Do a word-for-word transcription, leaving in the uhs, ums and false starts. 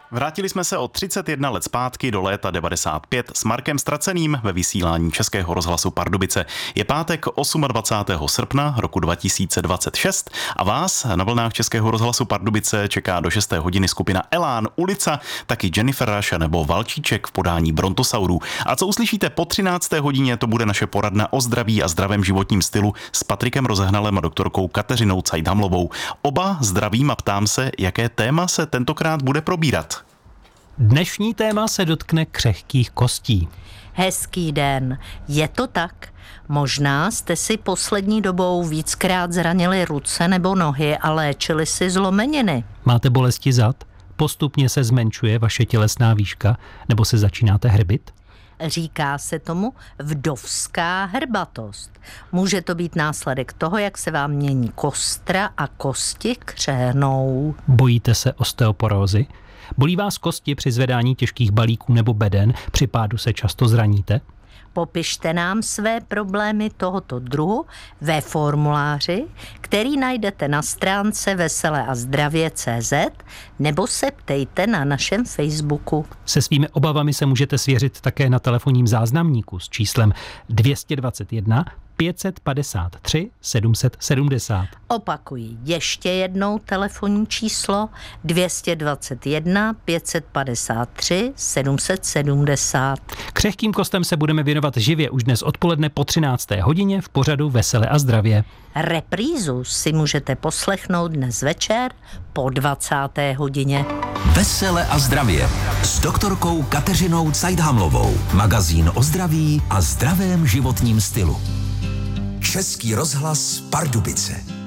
Vrátili jsme se o třicet jedna let zpátky do léta devadesát pět s Markem Straceným ve vysílání Českého rozhlasu Pardubice. Je pátek dvacátého osmého srpna roku dva tisíce dvacet šest a vás na vlnách Českého rozhlasu Pardubice čeká do šesté hodiny skupina Elán, Ulica, taky Jennifer Rush nebo Valčíček v podání Brontosaurů. A co uslyšíte po třinácté hodině, to bude naše poradna o zdraví a zdravém životním stylu s Patrikem Rozehnalem a doktorkou Kateřinou Cajdhamlovou. Oba zdravím a ptám se, jaké téma se tentokrát bude probírat. Dnešní téma se dotkne křehkých kostí. Hezký den. Je to tak? Možná jste si poslední dobou víckrát zranili ruce nebo nohy a léčili si zlomeniny. Máte bolesti zad? Postupně se zmenšuje vaše tělesná výška nebo se začínáte hrbit? Říká se tomu vdovská hrbatost. Může to být následek toho, jak se vám mění kostra a kosti křehnou. Bojíte se osteoporózy? Bolí vás kosti při zvedání těžkých balíků nebo beden? Při pádu se často zraníte? Popište nám své problémy tohoto druhu ve formuláři, který najdete na stránce vesele a zdravě tečka cé zet nebo se ptejte na našem Facebooku. Se svými obavami se můžete svěřit také na telefonním záznamníku s číslem dvě stě dvacet jedna pět set padesát tři sedm set sedmdesát. Opakuji ještě jednou telefonní číslo dvě stě dvacet jedna pět set padesát tři sedm set sedmdesát. Křehkým kostem se budeme věnovat živě už dnes odpoledne po třinácté hodině v pořadu Vesele a zdravě. Reprízu si můžete poslechnout dnes večer po dvacáté hodině. Vesele a zdravě s doktorkou Kateřinou Cajdhamlovou. Magazín o zdraví a zdravém životním stylu. Český rozhlas Pardubice.